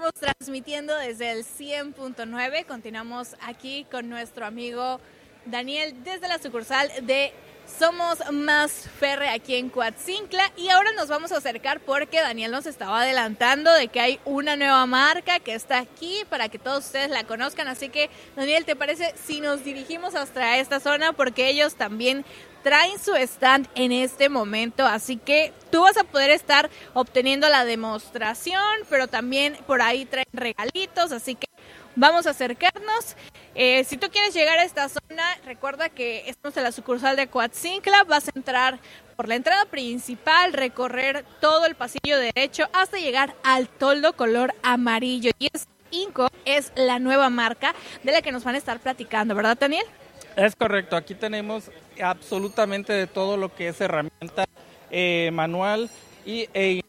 estamos transmitiendo desde el 100.9. Continuamos aquí con nuestro amigo Daniel desde la sucursal de Somos Más Ferre aquí en Coatzincla. Y ahora nos vamos a acercar porque Daniel nos estaba adelantando de que hay una nueva marca que está aquí para que todos ustedes la conozcan. Así que, Daniel, ¿te parece si nos dirigimos hasta esta zona? Porque ellos también traen su stand en este momento, así que tú vas a poder estar obteniendo la demostración, pero también por ahí traen regalitos, así que vamos a acercarnos. Si tú quieres llegar a esta zona, recuerda que estamos en la sucursal de Coatzincla, vas a entrar por la entrada principal, recorrer todo el pasillo derecho hasta llegar al toldo color amarillo, y Inco es la nueva marca de la que nos van a estar platicando, ¿verdad, Daniel? Es correcto, aquí tenemos absolutamente de todo lo que es herramienta manual y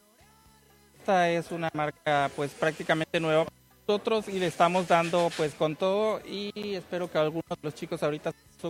esta es una marca pues prácticamente nueva para nosotros y le estamos dando pues con todo y espero que algunos de los chicos ahorita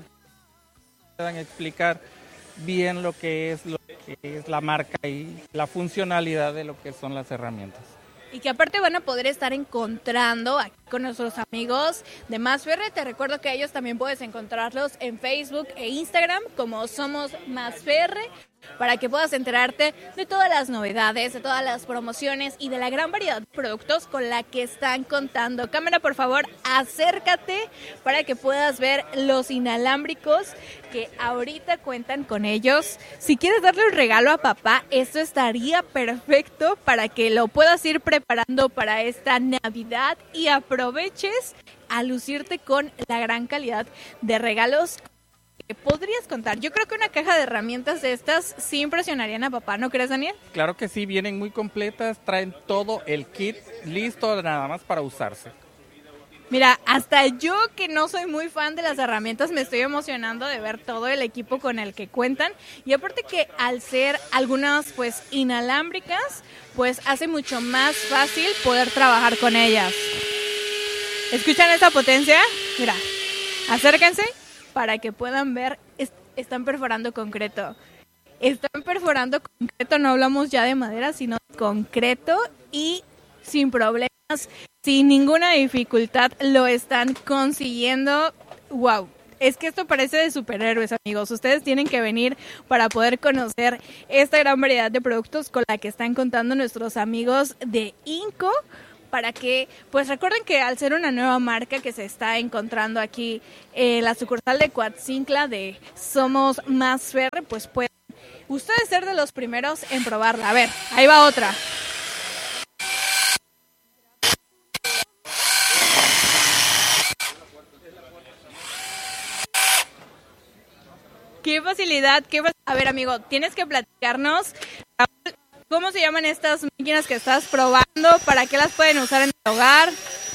puedan explicar bien lo que es la marca y la funcionalidad de lo que son las herramientas. Y que aparte van a poder estar encontrando aquí con nuestros amigos de Más Ferre. Te recuerdo que ellos también puedes encontrarlos en Facebook e Instagram como Somos Más Ferre, para que puedas enterarte de todas las novedades, de todas las promociones y de la gran variedad de productos con la que están contando. Cámara, por favor, acércate para que puedas ver los inalámbricos que ahorita cuentan con ellos. Si quieres darle un regalo a papá, esto estaría perfecto para que lo puedas ir preparando para esta Navidad y aproveches a lucirte con la gran calidad de regalos que podrías contar. Yo creo que una caja de herramientas de estas sí impresionarían a papá, ¿no crees, Daniel? Claro que sí, vienen muy completas, traen todo el kit listo nada más para usarse. Mira, hasta yo que no soy muy fan de las herramientas me estoy emocionando de ver todo el equipo con el que cuentan, y aparte que al ser algunas pues inalámbricas, pues hace mucho más fácil poder trabajar con ellas. ¿Escuchan esa potencia? Mira, acérquense para que puedan ver, están perforando concreto. Están perforando concreto, no hablamos ya de madera, sino de concreto, y sin problemas, sin ninguna dificultad lo están consiguiendo. ¡Wow! Es que esto parece de superhéroes, amigos. Ustedes tienen que venir para poder conocer esta gran variedad de productos con la que están contando nuestros amigos de Inco, para que, pues recuerden que al ser una nueva marca que se está encontrando aquí en la sucursal de Coatzincla de Somos Más Ferre, pues pueden ustedes ser de los primeros en probarla. A ver, ahí va otra. ¡Qué facilidad! A ver, amigo, tienes que platicarnos ¿cómo se llaman estas máquinas que estás probando? ¿Para qué las pueden usar en el hogar?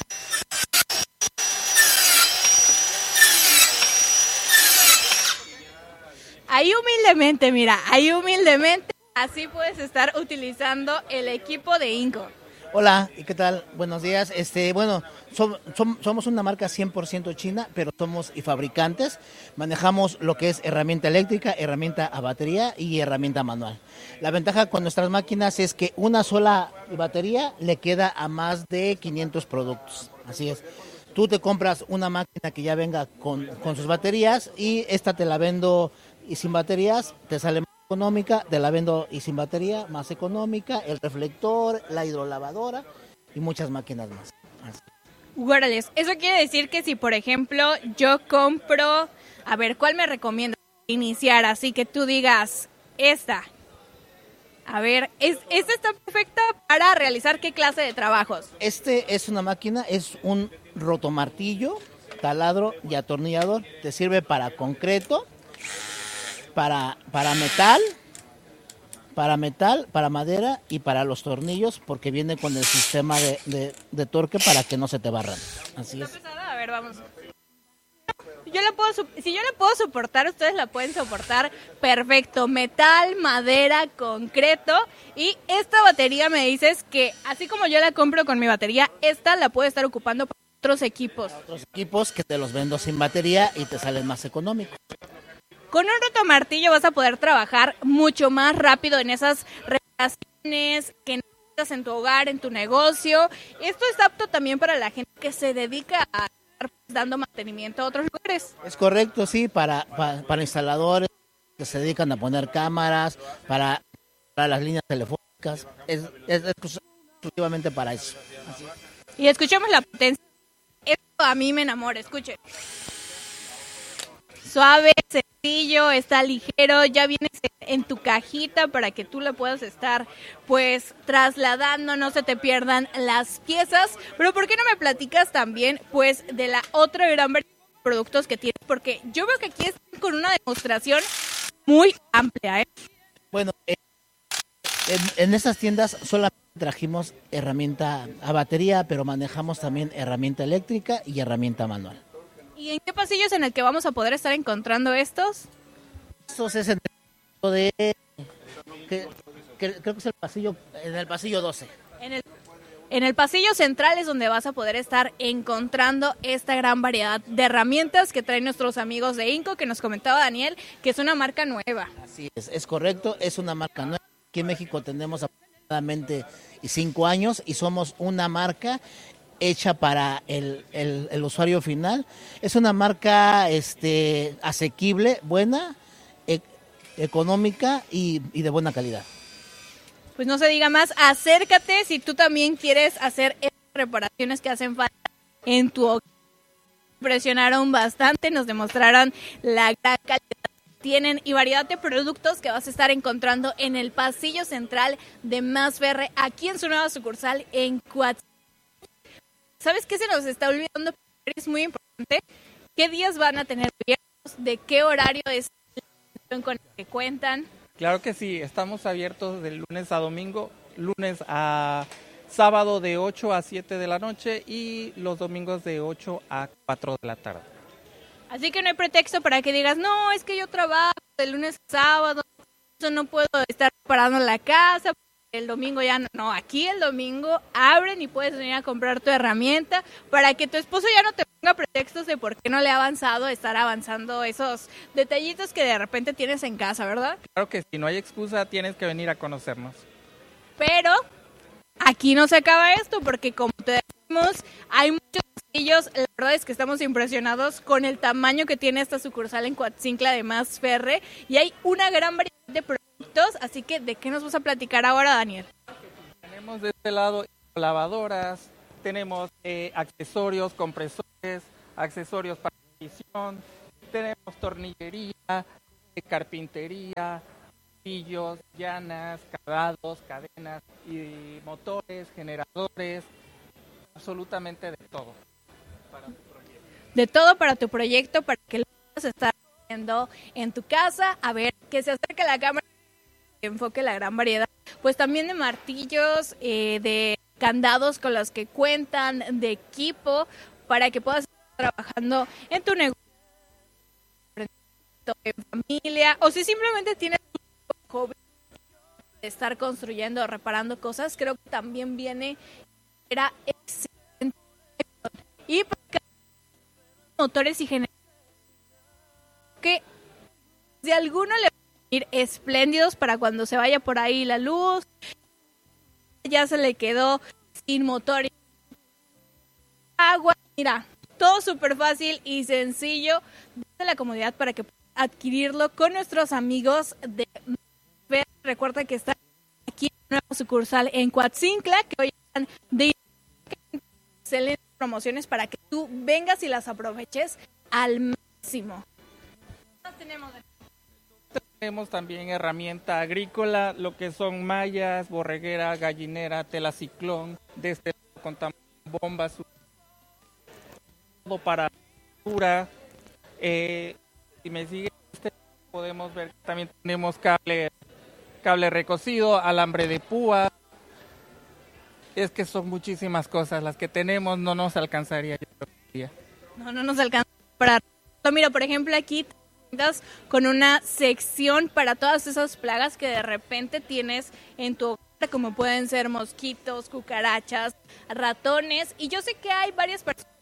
Ahí humildemente, mira, así puedes estar utilizando el equipo de Inco. Hola, ¿y qué tal? Buenos días. Bueno, somos una marca 100% china, pero somos y fabricantes. Manejamos lo que es herramienta eléctrica, herramienta a batería y herramienta manual. La ventaja con nuestras máquinas es que una sola batería le queda a más de 500 productos. Así es. Tú te compras una máquina que ya venga con sus baterías y esta te la vendo y sin baterías, te sale más económica, te la vendo y sin batería, más económica, el reflector, la hidrolavadora y muchas máquinas más. Guárales, eso quiere decir que si, por ejemplo, yo compro, a ver, ¿cuál me recomiendas iniciar? Así que tú digas, esta. A ver, esta está perfecta para realizar ¿qué clase de trabajos? Este es una máquina, es un rotomartillo, taladro y atornillador. Te sirve para concreto, para metal, para madera y para los tornillos, porque viene con el sistema de torque para que no se te barran. Así es. ¿Está pesada? A ver, vamos. Si yo la puedo soportar, ustedes la pueden soportar perfecto. Metal, madera, concreto. Y esta batería me dices que así como yo la compro con mi batería, esta la puedo estar ocupando para otros equipos. Otros equipos que te los vendo sin batería y te salen más económicos. Con un rotomartillo vas a poder trabajar mucho más rápido en esas reparaciones que necesitas herramientas en tu hogar, en tu negocio. Esto es apto también para la gente que se dedica a estar dando mantenimiento a otros lugares. Es correcto, sí, para instaladores que se dedican a poner cámaras, para las líneas telefónicas, es exclusivamente para eso. Así. Y escuchemos la potencia. Esto a mí me enamora, escuchen. Suave, sencillo, está ligero, ya viene en tu cajita para que tú la puedas estar pues trasladando, no se te pierdan las piezas. Pero ¿por qué no me platicas también pues de la otra gran variedad de productos que tienes? Porque yo veo que aquí están con una demostración muy amplia, ¿eh? Bueno, en estas tiendas solamente trajimos herramienta a batería, pero manejamos también herramienta eléctrica y herramienta manual. ¿Y en qué pasillos en el que vamos a poder estar encontrando estos? Estos es en el de creo que es en el pasillo 12. En el pasillo central es donde vas a poder estar encontrando esta gran variedad de herramientas que traen nuestros amigos de Inco, que nos comentaba Daniel, que es una marca nueva. Así es correcto, es una marca nueva. Aquí en México tenemos aproximadamente 5 años y somos una marca hecha para el usuario final. Es una marca asequible, buena, económica y de buena calidad. Pues no se diga más, acércate si tú también quieres hacer esas reparaciones que hacen falta en tu hogar. Impresionaron bastante, nos demostraron la gran calidad que tienen y variedad de productos que vas a estar encontrando en el pasillo central de Más Ferre, aquí en su nueva sucursal en Coatzacoalcos. ¿Sabes qué se nos está olvidando? Es muy importante. ¿Qué días van a tener abiertos? ¿De qué horario es con el que cuentan? Claro que sí, estamos abiertos de lunes a domingo, lunes a sábado de 8 a 7 de la noche y los domingos de 8 a 4 de la tarde. Así que no hay pretexto para que digas, no, es que yo trabajo de lunes a sábado, eso no puedo estar preparando la casa. El domingo ya no, aquí el domingo abren y puedes venir a comprar tu herramienta para que tu esposo ya no te ponga pretextos de por qué no le ha avanzado, estar avanzando esos detallitos que de repente tienes en casa, ¿verdad? Claro que sí, no hay excusa, tienes que venir a conocernos. Pero aquí no se acaba esto porque como te decimos, hay muchos pasillos, la verdad es que estamos impresionados con el tamaño que tiene esta sucursal en Coatzincla de Más Ferre y hay una gran variedad de productos. Así que, ¿de qué nos vas a platicar ahora, Daniel? Tenemos de este lado lavadoras, tenemos accesorios, compresores, accesorios para televisión, tenemos tornillería, carpintería, pillos, llanas, calados, cadenas y motores, generadores, absolutamente de todo. De todo para tu proyecto, para que lo puedas estar haciendo en tu casa, a ver, que se acerque la cámara, enfoque la gran variedad, pues también de martillos, de candados con los que cuentan, de equipo, para que puedas estar trabajando en tu negocio, en familia, o si simplemente tienes un hobby de estar construyendo o reparando cosas, creo que también era excelente. Y para motores y generadores, que de alguno le ir espléndidos para cuando se vaya por ahí la luz, ya se le quedó sin motor y agua. Mira, todo súper fácil y sencillo, desde la comodidad para que puedas adquirirlo con nuestros amigos de Fer. Recuerda que está aquí en una nueva sucursal en Coatzincla, que hoy están de excelentes promociones para que tú vengas y las aproveches al máximo. ¿Qué más tenemos? Tenemos también herramienta agrícola, lo que son mallas, borreguera, gallinera, tela ciclón, de este lado contamos bombas, todo para cultura. Si me siguen, podemos ver que también tenemos cable recocido, alambre de púa. Es que son muchísimas cosas las que tenemos, no nos alcanzaría. No nos alcanza para... Mira, por ejemplo, aquí con una sección para todas esas plagas que de repente tienes en tu hogar, como pueden ser mosquitos, cucarachas, ratones, y yo sé que hay varias personas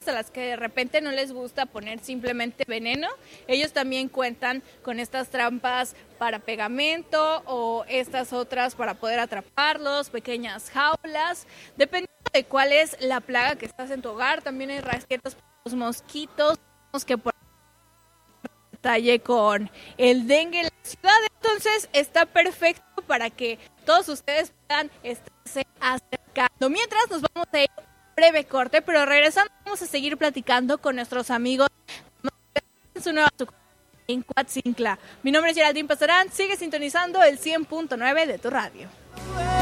a las que de repente no les gusta poner simplemente veneno, ellos también cuentan con estas trampas para pegamento o estas otras para poder atraparlos, pequeñas jaulas, dependiendo de cuál es la plaga que estás en tu hogar. También hay raquetas para los mosquitos, que por detalle con el dengue en la ciudad, entonces está perfecto para que todos ustedes puedan estarse acercando. Mientras nos vamos a ir a un breve corte, pero regresando vamos a seguir platicando con nuestros amigos en su nueva sucursal en Coatzincla. Mi nombre es Geraldine Pasarán, sigue sintonizando el 100.9 de tu radio.